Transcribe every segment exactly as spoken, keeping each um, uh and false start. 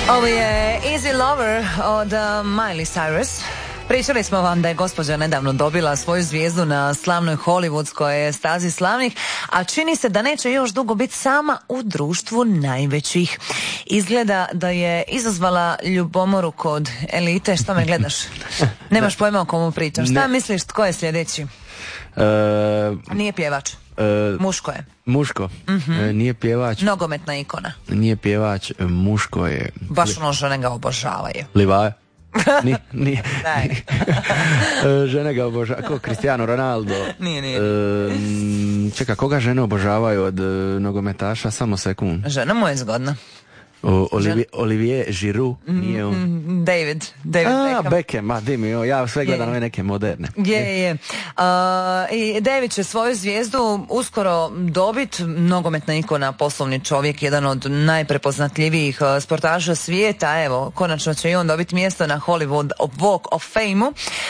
Ovo je Easy Lover od uh, Miley Cyrus. Pričali smo vam da je gospođa nedavno dobila svoju zvijezdu na slavnoj hollywoodskoj stazi slavnih, a čini se da neće još dugo biti sama u društvu najvećih. Izgleda da je izazvala ljubomoru kod elite. Šta me gledaš? Nemaš pojma o komu pričam. Šta ne. Misliš, tko je sljedeći? Uh, Nije pjevač. Uh, muško je. Muško. Mm-hmm. Uh, nije pjevač. Nogometna ikona. Nije pjevač, muško je. Baš ono žene ga obožavaju. Livaja. Nije, nije. Žene ga obožavaju. Ko Cristiano Ronaldo. Nije, nije. Uh, čeka, koga žene obožavaju od uh, nogometaša? Samo sekund. Žena mu je zgodna. O, Olivier, Olivier Giroud nije on. David, David A, Beckham. Beckham, a di mi, ja sve gledam ove neke moderne. Je, je. Uh, I David će svoju zvijezdu uskoro dobit, nogometna ikona, poslovni čovjek, jedan od najprepoznatljivijih uh, sportaša svijeta. Evo, konačno će i on dobiti mjesto na Hollywood Walk of Fame-u.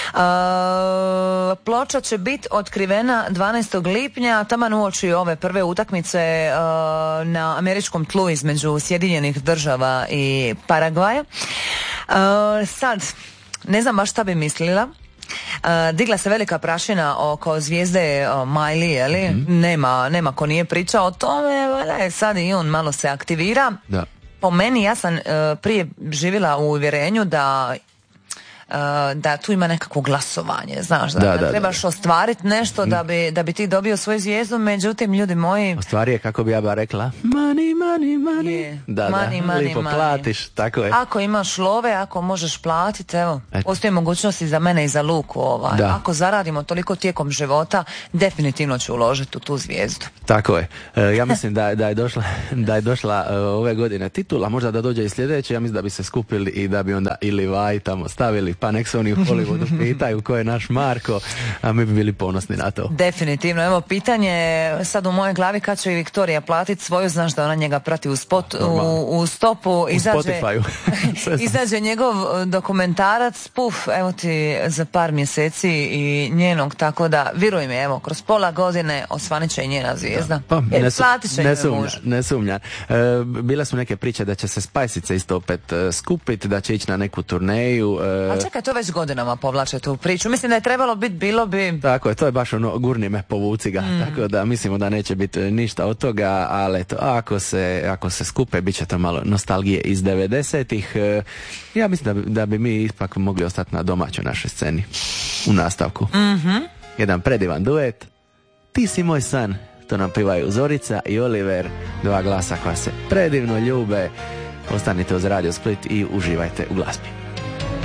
Uh, ploča će biti otkrivena dvanaestog lipnja, taman uoči ove prve utakmice uh, na američkom tlu između Sjedinjenih država i Paragvaja. Uh, sad, ne znam baš šta bi mislila. Uh, digla se velika prašina oko zvijezde uh, Miley, jeli? Mm-hmm. Nema, nema ko nije pričao o tome, vele, sad i on malo se aktivira. Da. Po meni, ja sam uh, prije živjela u uvjerenju da Uh, da tu ima nekako glasovanje, znaš, da, da, da trebaš da. ostvariti nešto mm. da, bi, da bi ti dobio svoju zvijezdu, međutim, ljudi moji... Ostvari je, kako bi ja ba rekla, money, money, money. Je. Da, money, da, money, lipo money. platiš, tako je. Ako imaš love, ako možeš platiti, evo, Et. postoje mogućnosti za mene i za Luku, ovaj. Ako zaradimo toliko tijekom života, definitivno ću uložiti u tu zvijezdu. Tako je. E, ja mislim da, da je došla, da je došla uh, ove godine titula, možda da dođe i sljedeće, ja mislim da bi se skupili i da bi onda ili vaj tamo stavili, pa nek se oni u Hollywoodu pitaju ko je naš Marko, a mi bi bili ponosni na to. Definitivno. Evo, pitanje sad u mojoj glavi, kad će i Viktorija platiti svoju, znaš da ona njega prati u, spot, u, u stopu, u izađe, izađe njegov dokumentarac, puf, evo ti za par mjeseci i njenog, tako da, viruj mi, evo, kroz pola godine osvanit će i njena zvijezda. Pa, Jer ne, su, platit će ne, sumnja, muž. ne sumnja. E, bile su neke priče da će se Spajsice isto opet e, skupiti, da će ići na neku turneju. E, A čekaj, to već godinama povlače tu priču. Mislim da je trebalo biti, bilo bi... Tako je, to je baš ono, gurni me, povuci ga. Mm. Tako da mislimo da neće biti ništa od toga, ali eto, ako se, ako se skupe, bit će to malo nostalgije iz devedesetih. E, ja mislim da bi, da bi mi ipak mogli ostati na domaćoj našoj sceni u nastavku. Mm-hmm. Jedan predivan duet. Ti si moj san. To nam pivaju Zorica i Oliver, dva glasa koja se predivno ljube. Ostanite uz Radio Split i uživajte u glazbi.